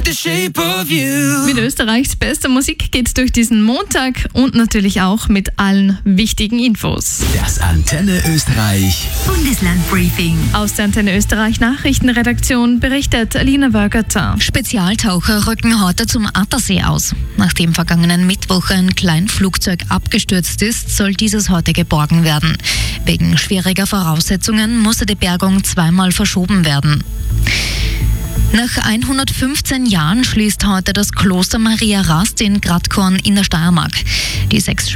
the shape of you. Mit Österreichs bester Musik geht's durch diesen Montag und natürlich auch mit allen wichtigen Infos. Das Antenne Österreich Bundeslandbriefing. Aus der Antenne Österreich Nachrichtenredaktion berichtet Alina Wörgerter. Spezialtaucher rücken heute zum Attersee aus. Nachdem vergangenen Mittwoch ein Kleinflugzeug abgestürzt ist, soll dieses heute geborgen werden. Wegen schwieriger Voraussetzungen musste die Bergung zweimal verschoben werden. Nach 115 Jahren schließt heute das Kloster Maria Rast in Gradkorn in der Steiermark. Die 6